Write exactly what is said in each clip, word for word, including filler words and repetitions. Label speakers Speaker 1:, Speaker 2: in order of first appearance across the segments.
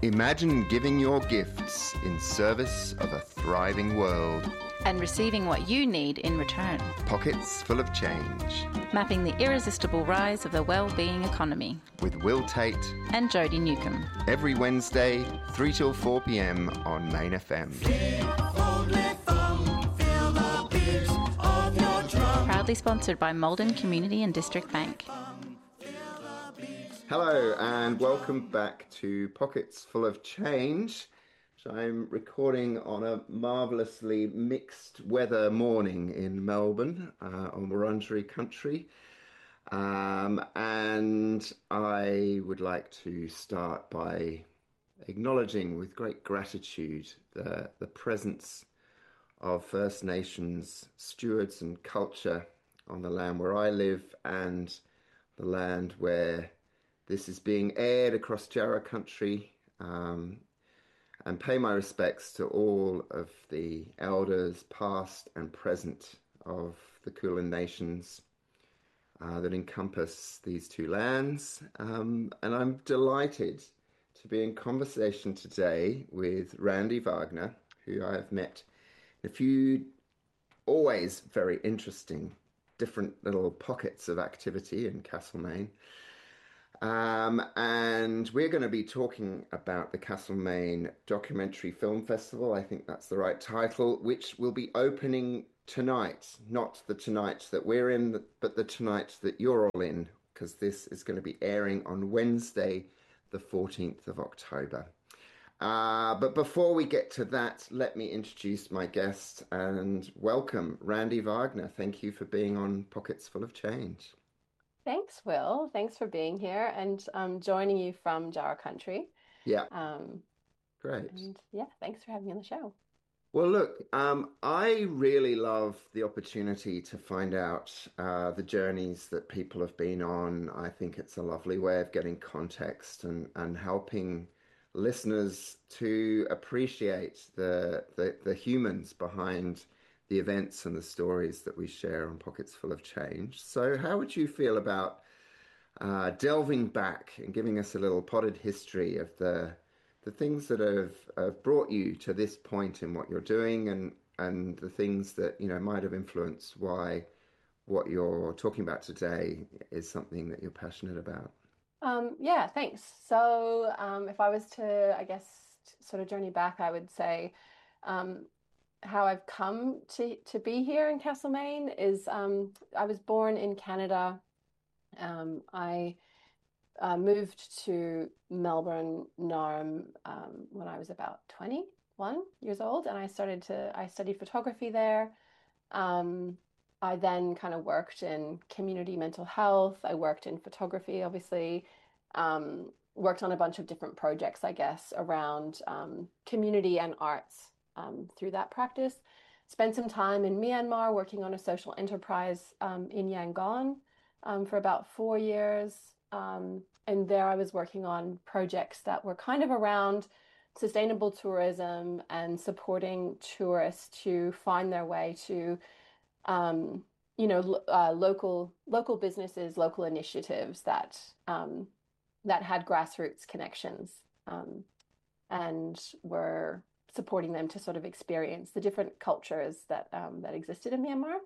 Speaker 1: Imagine giving your gifts in service of a thriving world.
Speaker 2: And receiving what you need in return.
Speaker 1: Pockets full of change.
Speaker 2: Mapping the irresistible rise of the well-being economy.
Speaker 1: With Will Tate
Speaker 2: and Jodie Newcomb.
Speaker 1: Every Wednesday, three till four p.m. on Main F M.
Speaker 2: Proudly sponsored by Maldon Community and District Bank.
Speaker 1: Hello and welcome back to Pockets Full of Change, which I'm recording on a marvellously mixed weather morning in Melbourne uh, on Wurundjeri country. Um, and I would like to start by acknowledging with great gratitude the, the presence of First Nations stewards and culture on the land where I live and the land where this is being aired across Jarrah country, um, and pay my respects to all of the elders past and present of the Kulin nations uh, that encompass these two lands. Um, and I'm delighted to be in conversation today with Randy Wagner, who I have met in a few always very interesting different little pockets of activity in Castlemaine. Um, and we're going to be talking about the Castlemaine Documentary Film Festival. I think that's the right title, which will be opening tonight. Not the tonight that we're in, but the tonight that you're all in, because this is going to be airing on Wednesday, the fourteenth of October. Uh, but before we get to that, let me introduce my guest and welcome Randy Wagner. Thank you for being on Pockets Full of Change.
Speaker 3: Thanks, Will. Thanks for being here and um, joining you from Jarrah country.
Speaker 1: Yeah.
Speaker 3: Um,
Speaker 1: Great.
Speaker 3: And yeah, thanks for having me on the show.
Speaker 1: Well, look, um, I really love the opportunity to find out uh, the journeys that people have been on. I think it's a lovely way of getting context and, and helping listeners to appreciate the, the the humans behind the events and the stories that we share on Pockets Full of Change. So how would you feel about uh, delving back and giving us a little potted history of the the things that have, have brought you to this point in what you're doing and, and the things that, you know, might have influenced why what you're talking about today is something that you're passionate about?
Speaker 3: Um, yeah, thanks. So um, if I was to, I guess, t- sort of journey back, I would say um, how I've come to, to be here in Castlemaine is um, I was born in Canada. Um, I uh, moved to Melbourne, Narm, um, when I was about twenty-one years old, and I started to, I studied photography there. Um, I then kind of worked in community mental health. I worked in photography, obviously. Um, worked on a bunch of different projects, I guess, around um, community and arts um, through that practice. Spent some time in Myanmar working on a social enterprise um, in Yangon um, for about four years. Um, and there I was working on projects that were kind of around sustainable tourism and supporting tourists to find their way to um, you know, lo- uh, local local businesses, local initiatives that um, that had grassroots connections um, and were supporting them to sort of experience the different cultures that um, that existed in Myanmar.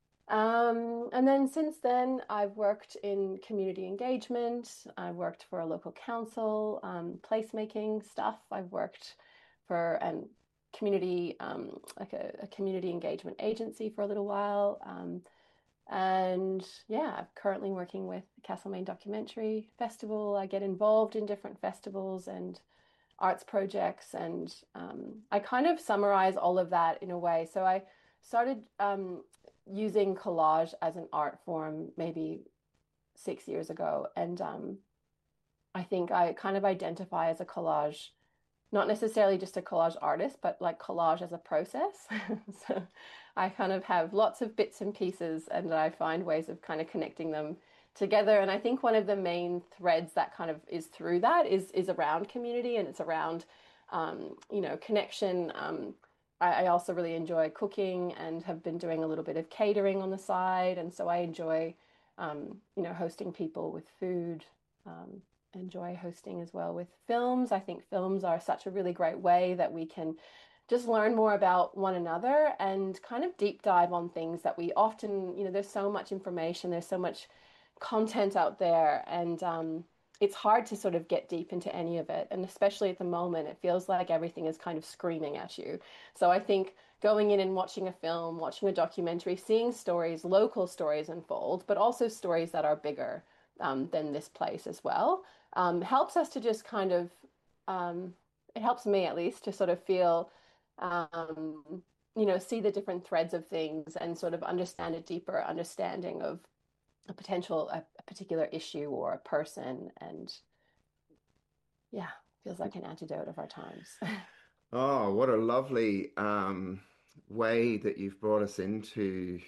Speaker 3: Um, and then since then, I've worked in community engagement. I've worked for a local council, um, placemaking stuff. I've worked for an community, um, like a, a community engagement agency for a little while. Um, and yeah, I'm currently working with the Castlemaine Documentary Festival. I get involved in different festivals and arts projects, and um, I kind of summarize all of that in a way. So I started um, using collage as an art form maybe six years ago, and um, I think I kind of identify as a collage, not necessarily just a collage artist, but like collage as a process. So I kind of have lots of bits and pieces, and I find ways of kind of connecting them together. And I think one of the main threads that kind of is through that is is around community, and it's around um, you know, connection. Um, I, I also really enjoy cooking and have been doing a little bit of catering on the side, and so I enjoy um, you know, hosting people with food. Um, enjoy hosting as well with films. I think films are such a really great way that we can just learn more about one another and kind of deep dive on things that we often, you know, there's so much information, there's so much content out there, and um, it's hard to sort of get deep into any of it. And especially at the moment, it feels like everything is kind of screaming at you. So I think going in and watching a film, watching a documentary, seeing stories, local stories unfold, but also stories that are bigger um, than this place as well, um, helps us to just kind of, um, it helps me at least to sort of feel um, you know, see the different threads of things and sort of understand a deeper understanding of a potential, a, a particular issue or a person. And yeah, feels like an antidote of our times.
Speaker 1: Oh, what a lovely um, way that you've brought us into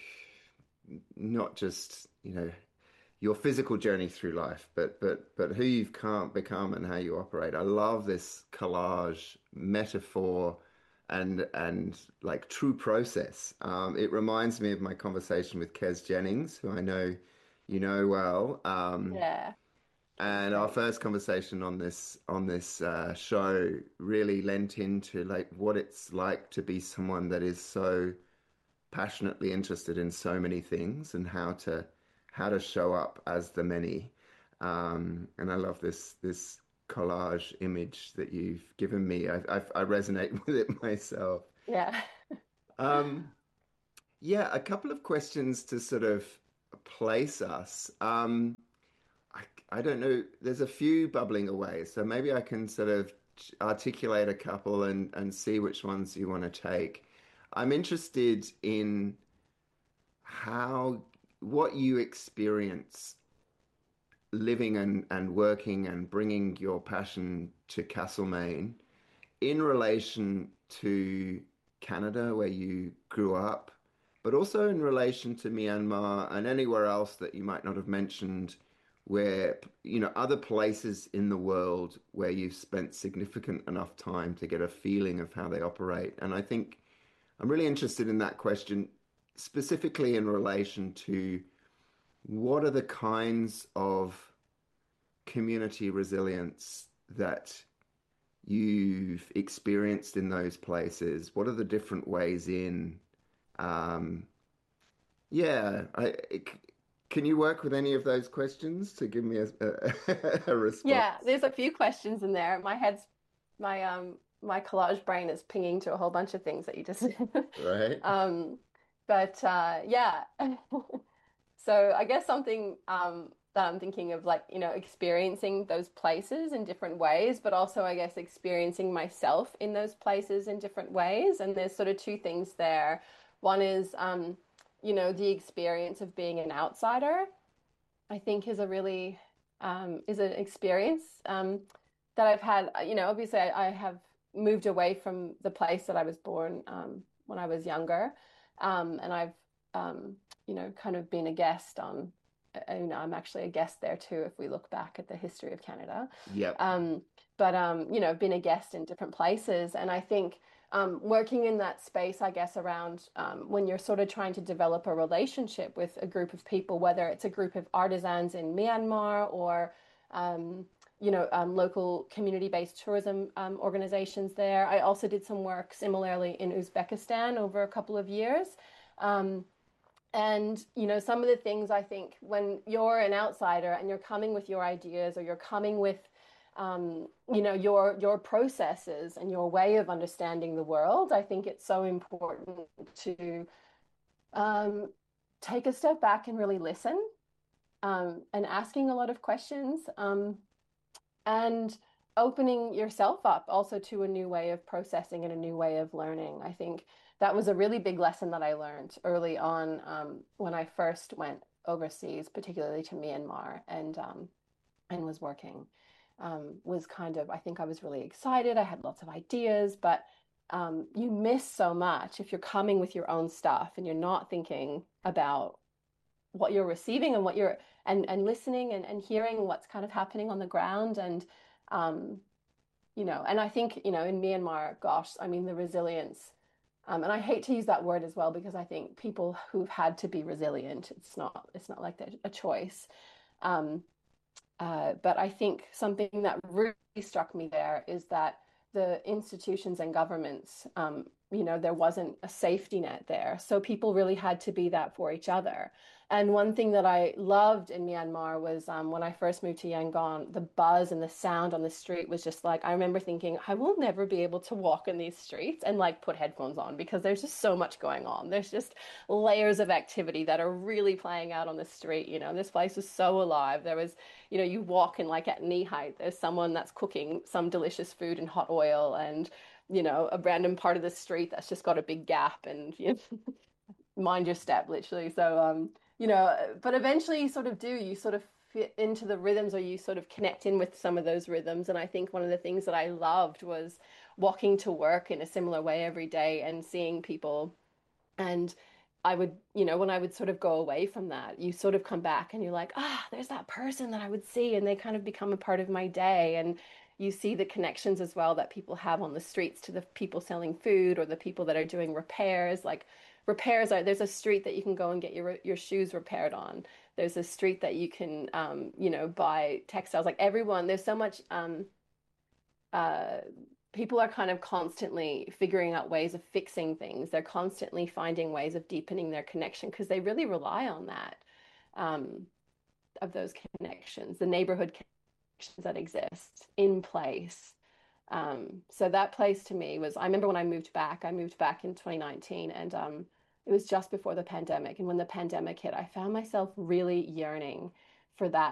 Speaker 1: not just, you know, your physical journey through life, but but but who you've come, become and how you operate. I love this collage metaphor and and like true process. Um, it reminds me of my conversation with Kez Jennings, who I know you know well. Um,
Speaker 3: Yeah, it's
Speaker 1: and our
Speaker 3: great.
Speaker 1: first conversation on this on this uh, show really lent into like what it's like to be someone that is so passionately interested in so many things and how to how to show up as the many. Um, and I love this this collage image that you've given me. I, I, I resonate with it myself.
Speaker 3: Yeah.
Speaker 1: Um, yeah, a couple of questions to sort of place us. Um, I, I don't know. There's a few bubbling away, so maybe I can sort of articulate a couple and and see which ones you want to take. I'm interested in how what you experience living and, and working and bringing your passion to Castlemaine in relation to Canada, where you grew up, but also in relation to Myanmar and anywhere else that you might not have mentioned, where, you know, other places in the world where you've spent significant enough time to get a feeling of how they operate. And I think I'm really interested in that question, specifically in relation to what are the kinds of community resilience that you've experienced in those places? What are the different ways in? Um, yeah, I, can you work with any of those questions to give me a, a, a response?
Speaker 3: Yeah, there's a few questions in there. My head's my um my collage brain is pinging to a whole bunch of things that you just said.
Speaker 1: Right?
Speaker 3: Um, but uh, yeah. So I guess something um, that I'm thinking of, like, you know, experiencing those places in different ways, but also I guess experiencing myself in those places in different ways. And there's sort of two things there. One is, um, you know, the experience of being an outsider, I think is a really um, is an experience um, that I've had. You know, obviously I, I have moved away from the place that I was born um, when I was younger, um, and I've um, you know kind of been a guest on. uh, You know, I'm actually a guest there too, if we look back at the history of Canada.
Speaker 1: Yep.
Speaker 3: Um, but um, you know, been a guest in different places, and I think um, working in that space, I guess, around um, when you're sort of trying to develop a relationship with a group of people, whether it's a group of artisans in Myanmar or, um, you know, um, local community-based tourism um, organizations there. I also did some work similarly in Uzbekistan over a couple of years. Um, and, you know, some of the things I think when you're an outsider and you're coming with your ideas or you're coming with um, you know, your your processes and your way of understanding the world, I think it's so important to um, take a step back and really listen, um, and asking a lot of questions, um, and opening yourself up also to a new way of processing and a new way of learning. I think that was a really big lesson that I learned early on um, when I first went overseas, particularly to Myanmar, and um, and was working. Um, was kind of, I think I was really excited. I had lots of ideas, but um, you miss so much if you're coming with your own stuff and you're not thinking about what you're receiving and what you're and and listening and, and hearing what's kind of happening on the ground. And um, you know, and I think, you know, in Myanmar, gosh, I mean, the resilience. Um, and I hate to use that word as well because I think people who've had to be resilient, it's not it's not like they're a choice. Um, Uh, but I think something that really struck me there is that the institutions and governments, um, you know, there wasn't a safety net there. So people really had to be that for each other. And one thing that I loved in Myanmar was um, when I first moved to Yangon, the buzz and the sound on the street was just like, I remember thinking, I will never be able to walk in these streets and like put headphones on because there's just so much going on. There's just layers of activity that are really playing out on the street. You know, this place was so alive. There was, you know, you walk and like at knee height, there's someone that's cooking some delicious food in hot oil, and, you know, a random part of the street that's just got a big gap, and you know, mind your step, literally. So, um, you know, but eventually you sort of do, you sort of fit into the rhythms, or you sort of connect in with some of those rhythms. And I think one of the things that I loved was walking to work in a similar way every day and seeing people. And I would, you know, when I would sort of go away from that, you sort of come back and you're like, ah, there's that person that I would see, and they kind of become a part of my day. And you see the connections as well that people have on the streets to the people selling food or the people that are doing repairs. Like repairs are, there's a street that you can go and get your your shoes repaired on. There's a street that you can, um, you know, buy textiles. Like everyone, there's so much um, uh, people are kind of constantly figuring out ways of fixing things. They're constantly finding ways of deepening their connection because they really rely on that, um, of those connections, the neighborhood connections that exist in place. Um, so that place to me was, I remember when I moved back, I moved back in twenty nineteen, and um, it was just before the pandemic. And when the pandemic hit, I found myself really yearning for that